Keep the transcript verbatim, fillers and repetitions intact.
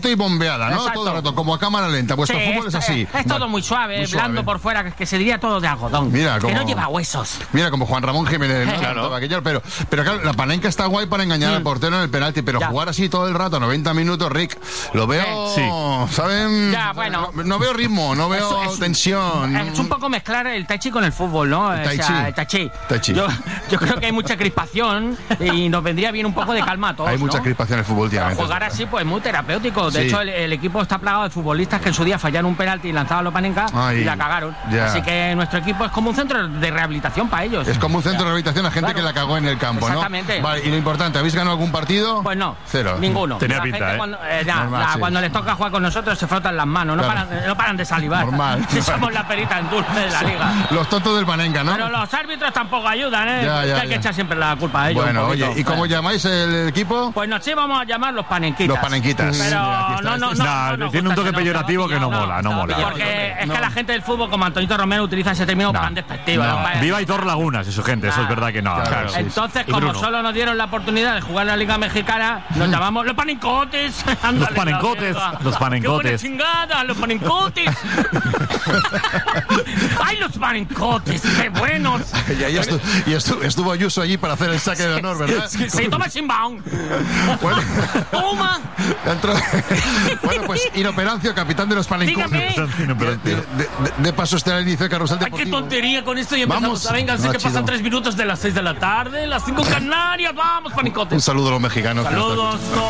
despacito y bombeada, ¿no? Exacto. Todo el rato, como a cámara lenta. Vuestro Sí, fútbol es, es, así. es todo muy suave, Muy suave. blando por fuera, que, que se diría todo de algodón. Mira, que como- no lleva huesos. Mira, como Juan Ramón Jiménez, ¿no? Claro. Aquello, pero, pero claro, la panenca está guay para engañar Mm. al portero en el penalti, pero Ya. jugar así todo el rato, noventa minutos, Rick, lo veo, Sí. ¿saben? Ya, bueno. No, no veo ritmo, no veo Es- es- tensión. Es un poco mezclar el tai chi con el fútbol, ¿no? El tai O sea, chi. el tai chi. Tai chi. Yo, yo creo que hay mucha crispación y nos vendría bien un poco de calma a todos, Hay mucha ¿no? crispación en el fútbol últimamente. Jugar así, pues muy terapéutico. De Sí. hecho, el, el equipo está plagado de futbolistas que en su día fallaron un penalti y lanzaban los panenca Ay, y la cagaron. ya. Así que nuestro equipo es como un centro de rehabilitación para ellos. Es como un centro de rehabilitación a gente Claro. que la cagó en el campo, ¿no? Exactamente. Vale, y lo importante, ¿habéis ganado algún partido? Pues no, Cero. ninguno. Tenía La pinta, gente ¿eh? Cuando, eh, ya, Normal, la- sí. cuando les toca jugar con nosotros se frotan las manos, no, Claro. paran, no paran de salivar. Normal. Si somos la perita en dulce de la liga. Los tontos del panenca, ¿no? Pero los árbitros tampoco ayudan, ¿eh? Ya, ya, Que hay que ya. echar siempre la culpa a ellos. Bueno, un poquito. oye, ¿y cómo llamáis el equipo? Pues nos íbamos a llamar los panenquitas. Los panenquitas. Pero Mira, aquí está, no, no, este- no. Nah, no nos tiene un gusta toque ese nombre, peyorativo que no pillado, mola, no mola. Porque es No. que la gente del fútbol, como Antonito Romero, utiliza ese término tan despectivo. No. ¿no? Para- Viva Hitor Lagunas y su gente, eso es Claro. verdad que no. Claro, Claro. sí. Entonces, Y como Bruno. solo nos dieron la oportunidad de jugar en la Liga Mexicana, nos llamamos los panencotes. Ándale, panencotes, la verga. los panencotes. ¡Qué buena chingada, los panencotes! ¡Ay, los panencotes! ¡Qué buenos! Y, ahí estu- y estu- estuvo Ayuso allí para hacer el saque de honor, ¿verdad? Se toma Simbaum. Bueno, ¡Toma! dentro- bueno, pues Inoperancio, capitán de los panencotes. Dígame. De, de- de- de paso está el inicio del carrusel ¡Ay, qué deportivo. tontería con esto! Y empezamos Vamos. a venga, sé No, que pasan chido. tres minutos de las seis de la tarde, las cinco en Canarias. ¡Vamos, Un panencotes! saludo a los mexicanos. Saludos.